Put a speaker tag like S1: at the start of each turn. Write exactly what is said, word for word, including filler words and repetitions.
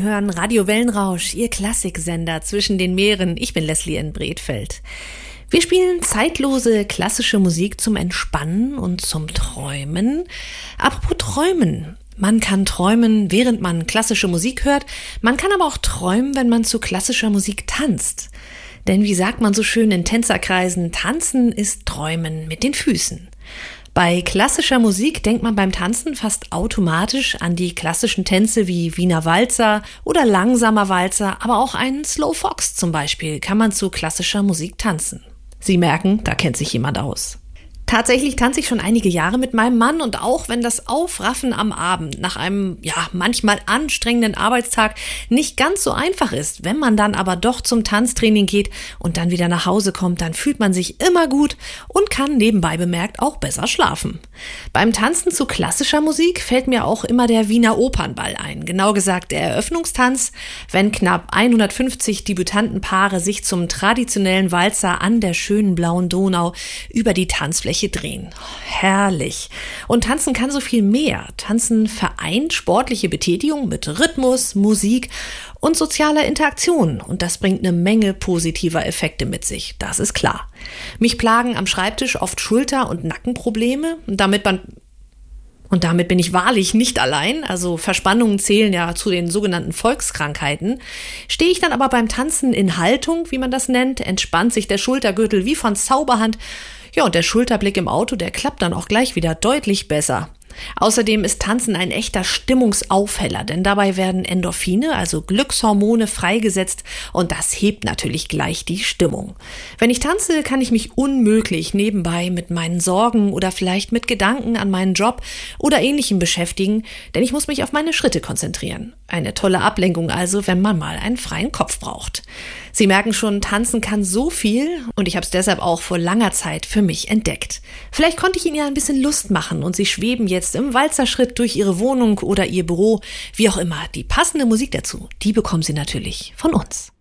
S1: hören Radio Wellenrausch, Ihr Klassiksender zwischen den Meeren. Ich bin Leslie in Bredfeld. Wir spielen zeitlose klassische Musik zum Entspannen und zum Träumen. Apropos Träumen. Man kann träumen, während man klassische Musik hört. Man kann aber auch träumen, wenn man zu klassischer Musik tanzt. Denn wie sagt man so schön in Tänzerkreisen, tanzen ist Träumen mit den Füßen. Bei klassischer Musik denkt man beim Tanzen fast automatisch an die klassischen Tänze wie Wiener Walzer oder langsamer Walzer, aber auch einen Slow Fox zum Beispiel kann man zu klassischer Musik tanzen. Sie merken, da kennt sich jemand aus. Tatsächlich tanze ich schon einige Jahre mit meinem Mann und auch wenn das Aufraffen am Abend nach einem, ja, manchmal anstrengenden Arbeitstag nicht ganz so einfach ist, wenn man dann aber doch zum Tanztraining geht und dann wieder nach Hause kommt, dann fühlt man sich immer gut und kann nebenbei bemerkt auch besser schlafen. Beim Tanzen zu klassischer Musik fällt mir auch immer der Wiener Opernball ein, genau gesagt der Eröffnungstanz, wenn knapp hundertfünfzig Debütantenpaare sich zum traditionellen Walzer an der schönen blauen Donau über die Tanzfläche drehen. Herrlich. Und Tanzen kann so viel mehr. Tanzen vereint sportliche Betätigung mit Rhythmus, Musik und sozialer Interaktion. Und das bringt eine Menge positiver Effekte mit sich. Das ist klar. Mich plagen am Schreibtisch oft Schulter- und Nackenprobleme. Und damit man Und damit bin ich wahrlich nicht allein, also Verspannungen zählen ja zu den sogenannten Volkskrankheiten. Stehe ich dann aber beim Tanzen in Haltung, wie man das nennt, entspannt sich der Schultergürtel wie von Zauberhand. Ja, und der Schulterblick im Auto, der klappt dann auch gleich wieder deutlich besser. Außerdem ist Tanzen ein echter Stimmungsaufheller, denn dabei werden Endorphine, also Glückshormone, freigesetzt und das hebt natürlich gleich die Stimmung. Wenn ich tanze, kann ich mich unmöglich nebenbei mit meinen Sorgen oder vielleicht mit Gedanken an meinen Job oder Ähnlichem beschäftigen, denn ich muss mich auf meine Schritte konzentrieren. Eine tolle Ablenkung also, wenn man mal einen freien Kopf braucht. Sie merken schon, tanzen kann so viel und ich habe es deshalb auch vor langer Zeit für mich entdeckt. Vielleicht konnte ich Ihnen ja ein bisschen Lust machen und Sie schweben jetzt im Walzerschritt durch Ihre Wohnung oder Ihr Büro, wie auch immer. Die passende Musik dazu, die bekommen Sie natürlich von uns.